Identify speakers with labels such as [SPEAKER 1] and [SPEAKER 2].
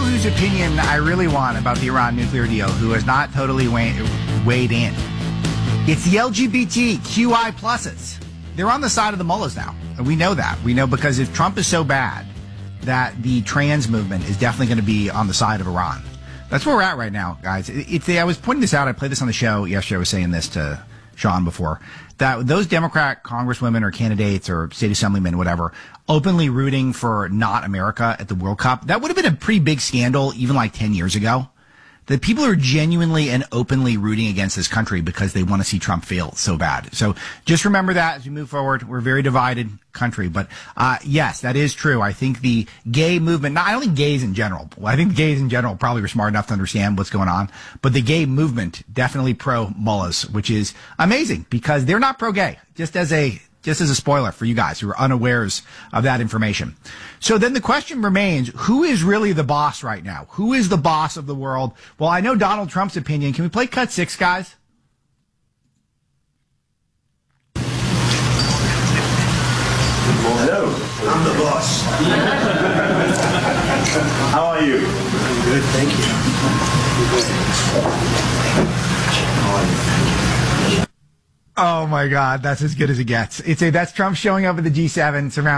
[SPEAKER 1] whose opinion I really want about the Iran nuclear deal, who has not totally weighed in. It's the LGBTQI pluses. They're on the side of the mullahs now. And we know that. We know because if Trump is so bad, that the trans movement is definitely going to be on the side of Iran. That's where we're at right now, guys. I was pointing this out. I played this on the show yesterday. I was saying this to Sean before, that those Democrat congresswomen or candidates or state assemblymen, whatever, openly rooting for not America at the World Cup, that would have been a pretty big scandal even like 10 years ago. That people are genuinely and openly rooting against this country because they want to see Trump fail so bad. So just remember that as we move forward. We're a very divided country. But yes, that is true. I think the gay movement, I don't think gays in general, I think gays in general probably are smart enough to understand what's going on. But the gay movement, definitely pro-mullahs, which is amazing because they're not pro-gay, just as a spoiler for you guys who are unawares of that information. So then the question remains, who is really the boss right now? Who is the boss of the world? Well, I know Donald Trump's opinion. Can we play cut 6, guys?
[SPEAKER 2] Well, hello. I'm the boss. How are you? Good, thank you.
[SPEAKER 1] Oh my God, that's as good as it gets. That's Trump showing up at the G7 surrounded